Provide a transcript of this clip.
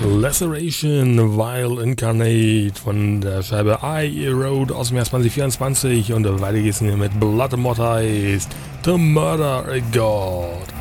Laceration Vile Incarnate von der Scheibe I Erode aus dem Jahr 2024 und weiter geht's hier mit Blood Immortized, To Murder a God.